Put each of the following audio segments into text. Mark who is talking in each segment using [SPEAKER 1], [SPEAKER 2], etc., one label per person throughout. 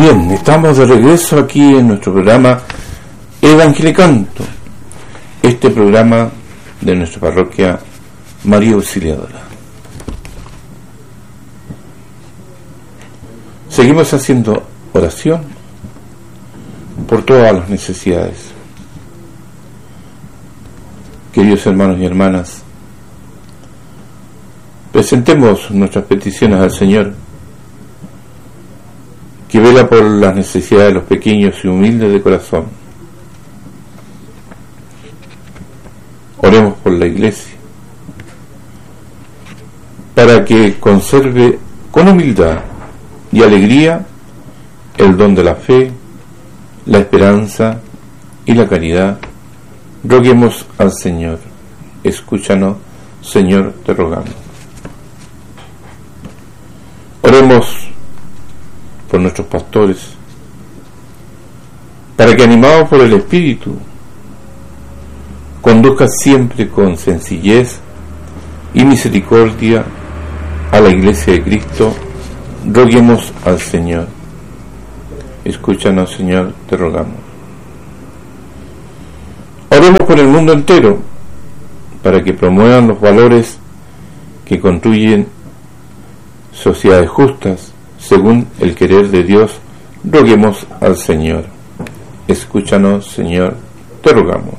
[SPEAKER 1] Bien, estamos de regreso aquí en nuestro programa Evangelicanto, este programa de nuestra parroquia María Auxiliadora. Seguimos haciendo oración por todas las necesidades. Queridos hermanos y hermanas, presentemos nuestras peticiones al Señor, que vela por las necesidades de los pequeños y humildes de corazón. Oremos por la Iglesia, para que conserve con humildad y alegría el don de la fe, la esperanza y la caridad. Roguemos al Señor. Escúchanos, Señor, te rogamos. Oremos por nuestros pastores, para que, animados por el Espíritu, conduzca siempre con sencillez y misericordia a la Iglesia de Cristo. Roguemos al Señor. Escúchanos, Señor, te rogamos. Oremos por el mundo entero, para que promuevan los valores que construyen sociedades justas, según el querer de Dios. Roguemos al Señor. Escúchanos, Señor, te rogamos.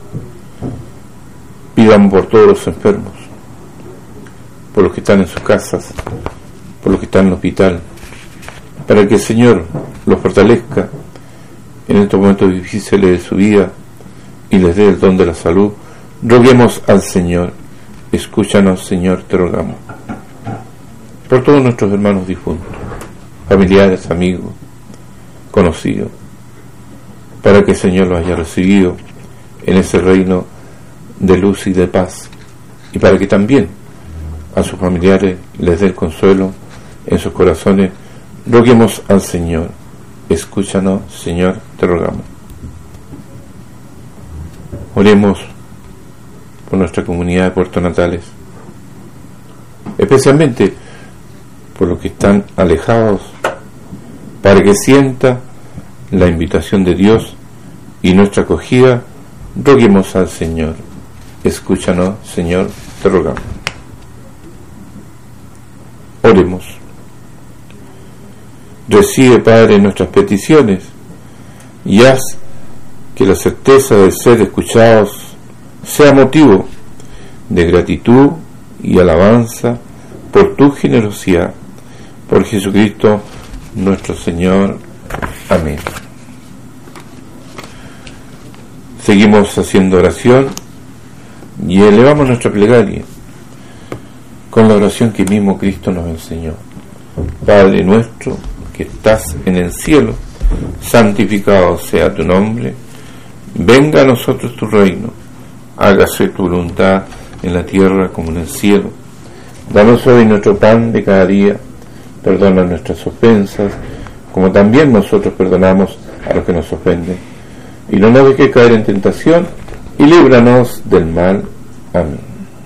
[SPEAKER 1] Pidamos por todos los enfermos, por los que están en sus casas, por los que están en el hospital, para que el Señor los fortalezca en estos momentos difíciles de su vida y les dé el don de la salud. Roguemos al Señor. Escúchanos, Señor, te rogamos. Por todos nuestros hermanos difuntos, familiares, amigos, conocidos, para que el Señor los haya recibido en ese reino de luz y de paz, y para que también a sus familiares les dé el consuelo en sus corazones. Roguemos al Señor. Escúchanos, Señor, te rogamos. Oremos por nuestra comunidad de Puerto Natales, especialmente por los que están alejados, para que sienta la invitación de Dios y nuestra acogida. Roguemos al Señor. Escúchanos, Señor, te rogamos. Oremos. Recibe, Padre, nuestras peticiones y haz que la certeza de ser escuchados sea motivo de gratitud y alabanza por tu generosidad. Por Jesucristo nuestro Señor. Amén. Seguimos haciendo oración y elevamos nuestra plegaria con la oración que mismo Cristo nos enseñó. Padre nuestro que estás en el cielo, santificado sea tu nombre. Venga a nosotros tu reino. Hágase tu voluntad en la tierra como en el cielo. Danos hoy nuestro pan de cada día. Perdona nuestras ofensas, como también nosotros perdonamos a los que nos ofenden. Y no nos dejes caer en tentación, y líbranos del mal. Amén.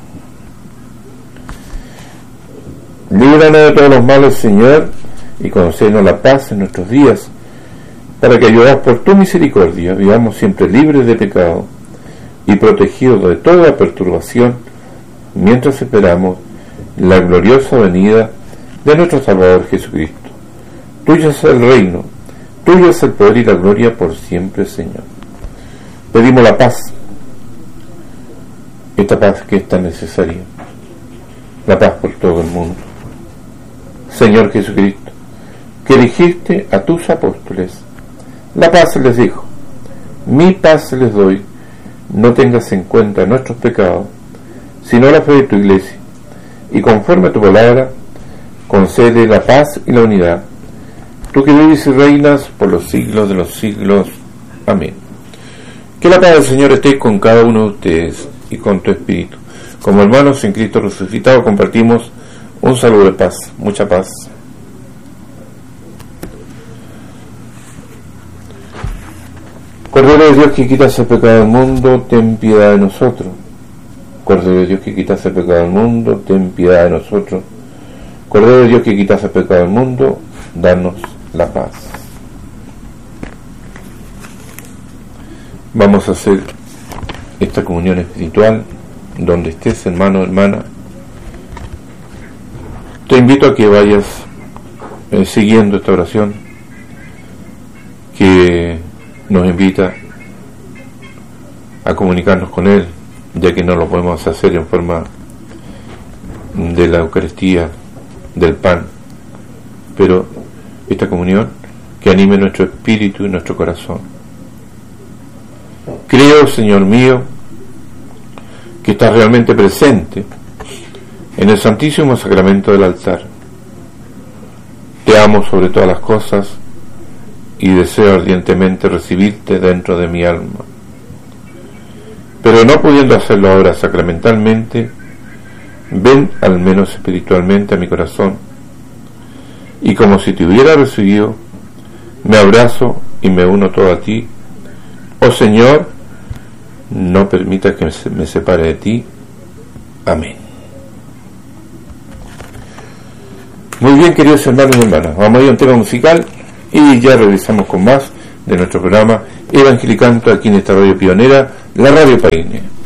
[SPEAKER 1] Líbranos de todos los males, Señor, y concédenos la paz en nuestros días, para que, ayudados por tu misericordia, vivamos siempre libres de pecado y protegidos de toda perturbación, mientras esperamos la gloriosa venida de nuestro Salvador Jesucristo. Tuyo es el reino, tuyo es el poder y la gloria por siempre, Señor. Pedimos la paz, esta paz que es tan necesaria, la paz por todo el mundo. Señor Jesucristo, que dijiste a tus apóstoles, la paz les dijo, mi paz les doy, no tengas en cuenta nuestros pecados, sino la fe de tu Iglesia, y conforme a tu palabra, concede la paz y la unidad, tú que vives y reinas por los siglos de los siglos. Amén. Que la paz del Señor esté con cada uno de ustedes y con tu espíritu. Como hermanos en Cristo resucitado, compartimos un saludo de paz, mucha paz. Cordero de Dios que quitas el pecado del mundo, ten piedad de nosotros. Cordero de Dios que quitas el pecado del mundo, ten piedad de nosotros. Cordero de Dios que quitas el pecado del mundo, danos la paz. vamos a hacer esta comunión espiritual. Donde estés, hermano, hermana, te invito a que vayas siguiendo esta oración que nos invita a comunicarnos con Él, ya que no lo podemos hacer en forma de la Eucaristía, del pan, pero esta comunión que anime nuestro espíritu y nuestro corazón. Creo, Señor mío, que estás realmente presente en el Santísimo Sacramento del altar. Te amo sobre todas las cosas y deseo ardientemente recibirte dentro de mi alma. Pero no pudiendo hacerlo ahora sacramentalmente, ven al menos espiritualmente a mi corazón, y como si te hubiera recibido, me abrazo y me uno todo a ti. Oh Señor, no permitas que me separe de ti. Amén. Muy bien, queridos hermanos y hermanas, vamos a ir a un tema musical y ya regresamos con más de nuestro programa Evangelicando aquí en esta radio pionera, la Radio Paine.